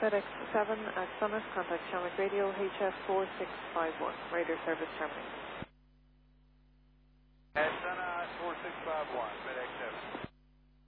FedEx 7 at Summit, contact Shamrock Radio HF 4651, radio service terminated. At Summit 4651, FedEx 7.